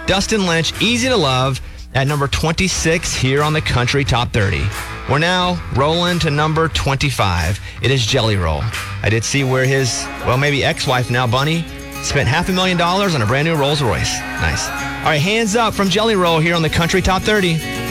Dustin Lynch, Easy to Love, at number 26 here on the Country Top 30. We're now rolling to number 25. It is Jelly Roll. I did see where his, maybe ex-wife now, Bunny, spent $500,000 on a brand new Rolls Royce. Nice. All right, hands up from Jelly Roll here on the Country Top 30.